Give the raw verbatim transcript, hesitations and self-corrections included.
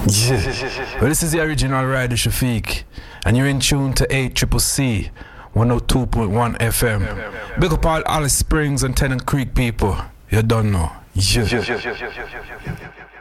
Yeah. Well, this is the original Rider Shafiq, and you're in tune to eight C C C, one oh two point one F M. Big up all Alice Springs and Tennant Creek people. You don't know. Yeah.